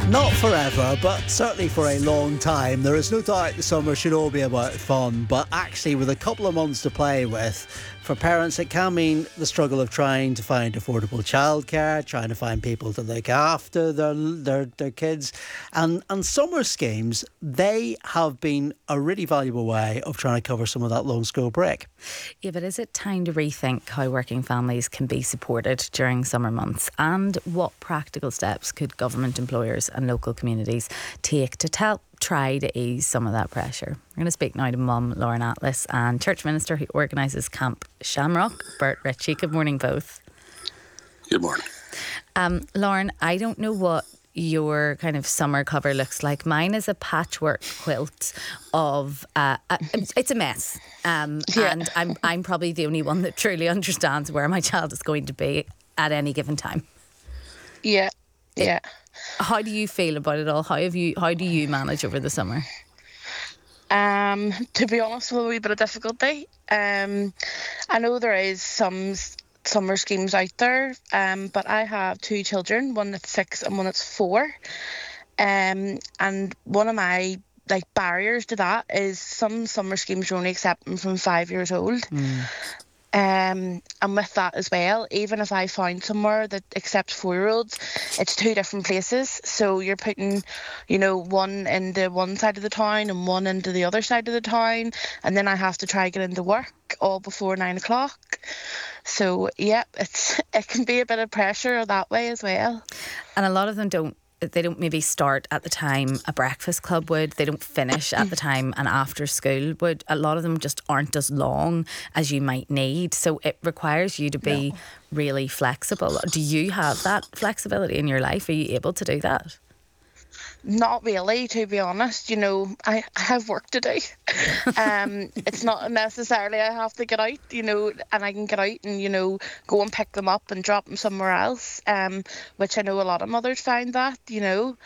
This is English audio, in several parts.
Not forever, but certainly for a long time. There is no doubt the summer should all be about fun, but actually with a couple of months to play with, for parents it can mean the struggle of trying to find affordable childcare, trying to find people to look after their kids. And summer schemes, they have been a really valuable way of trying to cover some of that long school break. Yeah, but is it time to rethink how working families can be supported during summer months? And what practical steps could government, employers and local communities take to try to ease some of that pressure? We're going to speak now to Mum Lauren Atlas and Church Minister who organises Camp Shamrock, Bert Ritchie. Good morning, both. Good morning. Lauren, I don't know what your kind of summer cover looks like. Mine is a patchwork quilt of it's a mess, and I'm probably the only one that truly understands where my child is going to be at any given time. Yeah. How do you feel about it all? How do you manage over the summer? To be honest, with a wee bit of difficulty. I know there is some summer schemes out there, but I have two children, one that's 6 and one that's 4. And one of my barriers to that is some summer schemes are only accepting from 5 years old. And with that as well, even if I find somewhere that accepts 4-year-olds, it's 2 different places. So you're putting, one into one side of the town and one into the other side of the town. And then I have to try get into work all before 9 o'clock. So, yeah, it can be a bit of pressure that way as well. And a lot of them don't maybe start at the time a breakfast club would. They don't finish at the time an after school would. A lot of them just aren't as long as you might need. So it requires you to be really flexible. Do you have that flexibility in your life? Are you able to do that? Not really, to be honest. I have work to do. It's not necessarily I have to get out, and I can get out and, go and pick them up and drop them somewhere else, which I know a lot of mothers find that, Do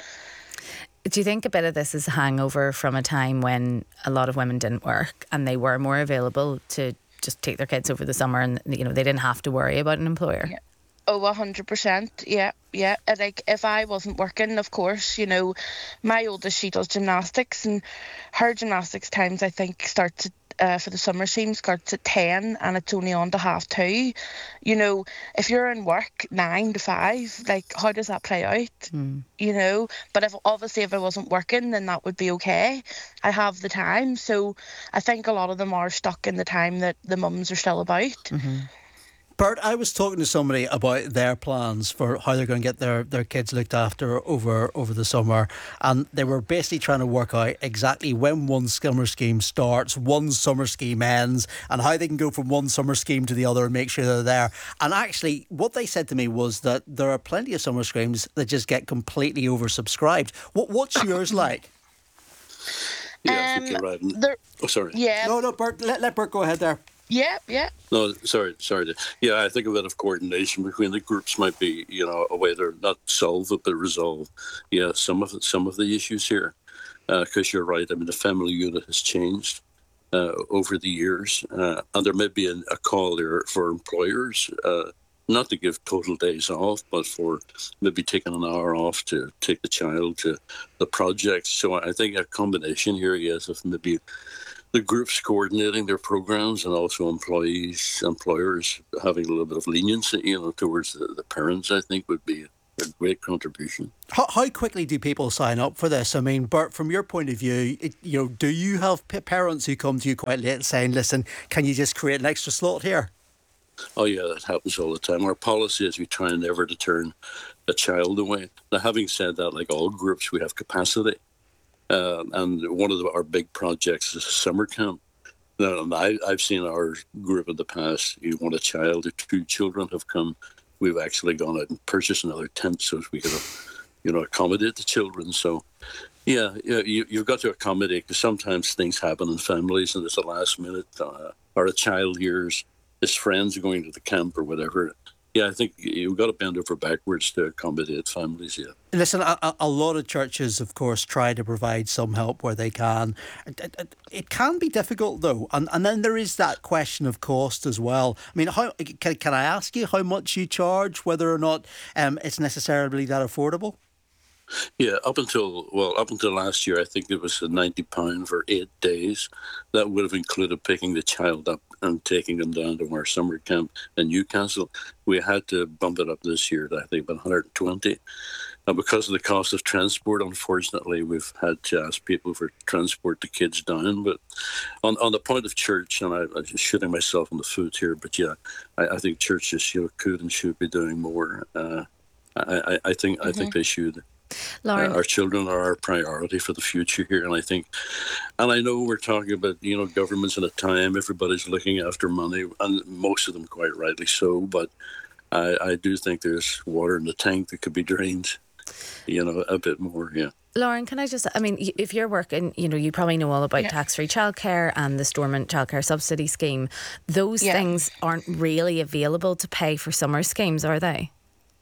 you think a bit of this is a hangover from a time when a lot of women didn't work and they were more available to just take their kids over the summer and, they didn't have to worry about an employer? Yeah. Oh, 100%. Yeah. If I wasn't working, of course, my oldest, she does gymnastics, and her gymnastics times, I think, starts for the summer scheme starts at 10 and it's only on to 2:30. If you're in work 9 to 5, how does that play out? But if I wasn't working, then that would be okay. I have the time. So I think a lot of them are stuck in the time that the mums are still about. Mm-hmm. Bert, I was talking to somebody about their plans for how they're going to get their kids looked after over the summer, and they were basically trying to work out exactly when one summer scheme starts, one summer scheme ends, and how they can go from one summer scheme to the other and make sure they're there. And actually, what they said to me was that there are plenty of summer schemes that just get completely oversubscribed. What's yours like? Yeah, I think you're right. Sorry. Yeah. No, Bert, let Bert go ahead there. Yeah. No, sorry. Yeah, I think a bit of coordination between the groups might be, a way to not solve it, but resolve, some of the issues here. Because you're right. I mean, the family unit has changed over the years, and there may be a call there for employers, not to give total days off, but for maybe taking an hour off to take the child to the project. So I think a combination here, yes, of maybe the groups coordinating their programs and also employers having a little bit of leniency, towards the parents, I think would be a great contribution. How quickly do people sign up for this? I mean, Bert, from your point of view, do you have parents who come to you quite late saying, listen, can you just create an extra slot here? Oh, yeah, that happens all the time. Our policy is we try never to turn a child away. Now, having said that, like all groups, we have capacity. And one of our big projects is a summer camp. Now, I've seen our group in the past. You want a child or 2 children have come. We've actually gone out and purchased another tent so we could, accommodate the children. So, yeah, you've got to accommodate, because sometimes things happen in families and it's the last minute, or a child hears his friends are going to the camp or whatever. Yeah, I think you've got to bend over backwards to accommodate families, yeah. Listen, a lot of churches, of course, try to provide some help where they can. It can be difficult, though. And then there is that question of cost as well. I mean, can I ask you how much you charge, whether or not it's necessarily that affordable? Yeah, up until last year, I think it was £90 for 8 days. That would have included picking the child up and taking them down to our summer camp in Newcastle. We had to bump it up this year to I think about 120. And because of the cost of transport, unfortunately, we've had to ask people for transport the kids down. But on the point of church, and I'm just shooting myself in the foot here, but yeah, I think churches could and should be doing more. I think they should. Lauren, Our children are our priority for the future here, and I know we're talking about governments in a time everybody's looking after money, and most of them quite rightly so. But I do think there's water in the tank that could be drained, a bit more. Yeah. Lauren, can I just, if you're working, you probably know all about tax-free childcare and the Stormont Childcare Subsidy Scheme. Those things aren't really available to pay for summer schemes, are they?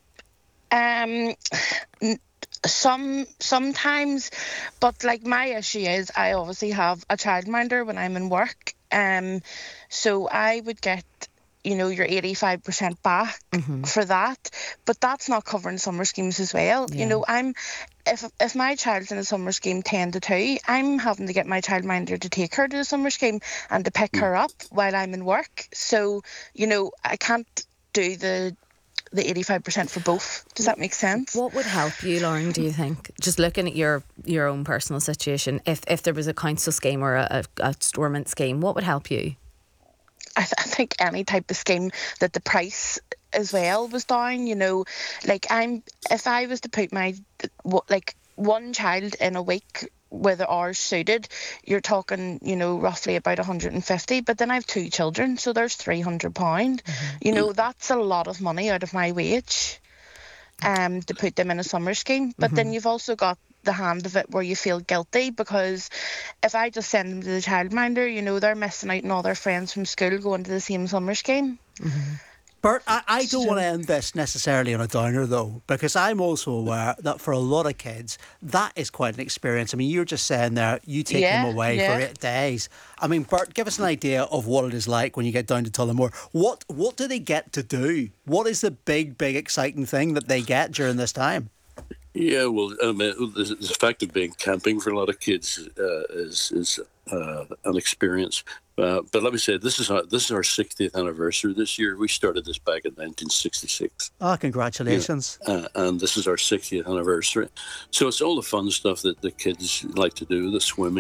Sometimes, but like my issue is I obviously have a childminder when I'm in work, so I would get your 85% back for that, but that's not covering summer schemes as well. If my child's in a summer scheme 10 to 2, I'm having to get my childminder to take her to the summer scheme and to pick her up while I'm in work, so I can't do the 85% for both. Does that make sense? What would help you, Lauren, do you think? Just looking at your own personal situation, if there was a council scheme or a Stormont scheme, what would help you? I think any type of scheme that the price as well was down, if I was to put my one child in a week where the hours suited, you're talking, roughly about 150, but then I have 2 children, so there's £300. That's a lot of money out of my wage to put them in a summer scheme. But then you've also got the hand of it where you feel guilty, because if I just send them to the childminder, they're missing out on all their friends from school going to the same summer scheme. Bert, I don't want to end this necessarily on a downer though, because I'm also aware that for a lot of kids that is quite an experience. I mean, you're just saying there you take them away for 8 days. I mean, Bert, give us an idea of what it is like when you get down to Tullamore. What do they get to do? What is the big exciting thing that they get during this time? Yeah, well, the fact of being camping for a lot of kids is an experience. But let me say, this is our 60th anniversary this year. We started this back in 1966. Congratulations. And this is our 60th anniversary. So it's all the fun stuff that the kids like to do, the swimming.